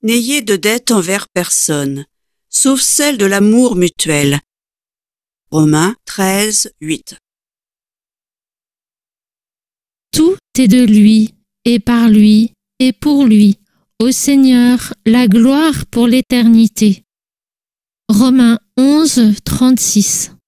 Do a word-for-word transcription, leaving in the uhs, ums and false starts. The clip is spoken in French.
N'ayez de dette envers personne, sauf celle de l'amour mutuel. Romains treize, huit. Tout est de lui, et par lui, et pour lui. Au Seigneur, la gloire pour l'éternité. Romains onze, trente-six.